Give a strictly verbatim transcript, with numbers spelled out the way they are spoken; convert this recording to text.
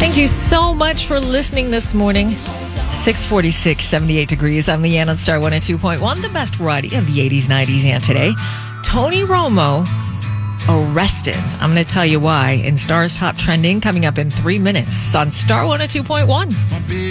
Thank you so much for listening this morning. six forty-six, seventy-eight degrees. I'm Leanne on Star one oh two point one, the best variety of the eighties, nineties, and today. Tony Romo arrested. I'm going to tell you why in Star's Top Trending coming up in three minutes on Star one oh two point one.